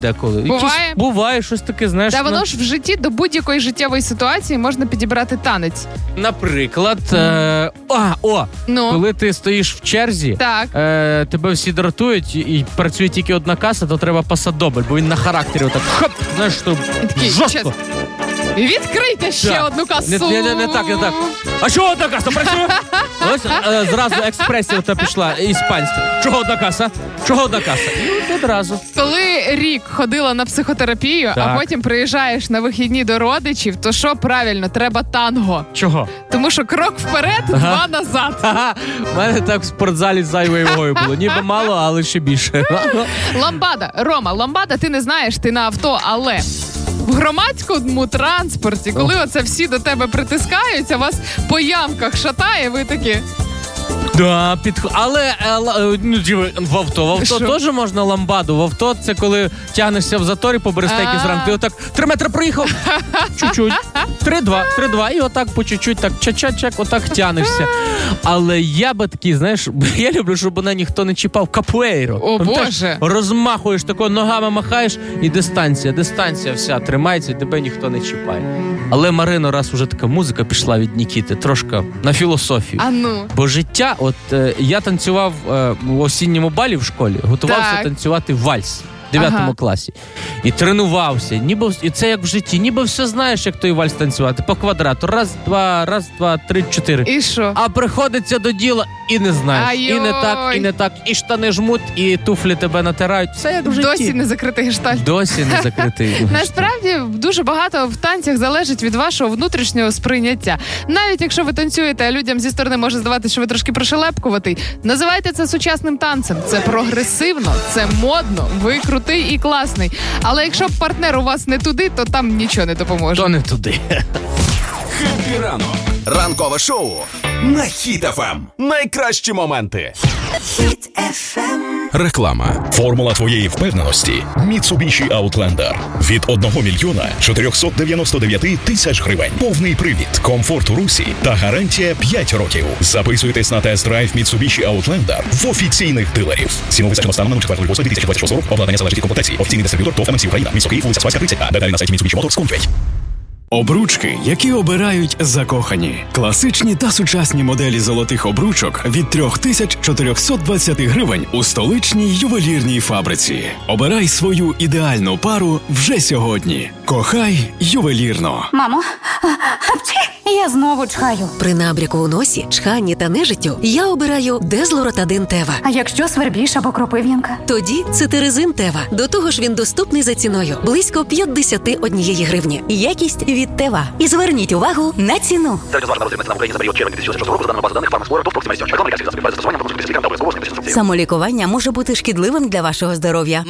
деколи. Буває? Буває, щось таке, знаєш. Та воно ж в житті до будь-якої життєвої ситуації можна підібрати танець. Наприклад, коли ти стоїш в черзі, тебе всі дратують і працює тільки одна каса, то треба пасадобль, бо він на характері отак, хоп, знаєш, що жорстко. Відкрийте ще одну касу. Не так. А чого одна каса? Працює? Ось зразу експресія ота пішла, іспанська. Чого одна каса? І одразу. Коли рік ходила на психотерапію, а потім приїжджаєш на вихідні до родичів, то що правильно? Треба танго. Чого? Тому що крок вперед, два назад. У мене так в спортзалі з зайвою вагою було. Ніби мало, але ще більше. Ламбада. Рома, ламбада ти не знаєш, ти на авто, але... В громадському транспорті, коли оце всі до тебе притискаються, вас по ямках шатає, ви такі... Да, але в авто теж можна ламбаду. В авто це коли тягнешся в заторі по берестейки зранку. Ти отак 3 метри проїхав, чуть-чуть, 3-2, і отак по чуть-чуть, так чак-чак, отак тягнешся. Але я би такий, знаєш, я люблю, щоб мене ніхто не чіпав. Капуейро. О, Боже. Розмахуєш тако, ногами махаєш, і дистанція вся тримається, і тебе ніхто не чіпає. Але, Марино, раз уже така музика пішла від Нікіти, трошки на філософію. Бо життя, я танцював в осінньому балі в школі, готувався танцювати вальс в 9 класі. І тренувався. І це як в житті. Ніби все знаєш, як той вальс танцювати. По квадрату. Раз, два, 3, 4. І що? А приходиться до діла і не знаєш. І не так. І штани жмуть, і туфлі тебе натирають. Все як в житті. Досі не закритий гештальт. Насправді, дуже багато в танцях залежить від вашого внутрішнього сприйняття. Навіть якщо ви танцюєте, а людям зі сторони може здаватися, що ви трошки пришелепкуватий, називайте це сучасним танцем. Це прогресивно, це модно, ви крутий і класний. Але якщо партнер у вас не туди, то там нічого не допоможе. То не туди. Хеппі ранок. Ранкове шоу на Хіт FM. Найкращі моменти. Хіт FM. Реклама. Формула твоєї впевненості. Mitsubishi Outlander. Від 1 мільйона 499 тисяч гривень. Повний привід, комфорт у русі та гарантія 5 років. Записуйтесь на тест-драйв Mitsubishi Outlander в офіційних дилерів. Ціну визначено станом на 4.08.2026 року. Обладнання залежить від комплектації. Офіційний дистриб'ютор ТОВ МС Україна. Місто Київ, вулиця Сваська, 30. А деталі на сайті Mitsubishi.com. Обручки, які обирають закохані. Класичні та сучасні моделі золотих обручок від 3420 гривень у столичній ювелірній фабриці. Обирай свою ідеальну пару вже сьогодні. Кохай ювелірно. Мамо, я знову чхаю. При набряку у носі, чханні та нежиттю я обираю Дезлоратадин Тева. А якщо свербіж або кропив'янка? Тоді Цитиризин Тева. До того ж він доступний за ціною. Близько 51 гривні. Якість від Тева. І зверніть увагу на ціну. Самолікування може бути шкідливим для вашого здоров'я.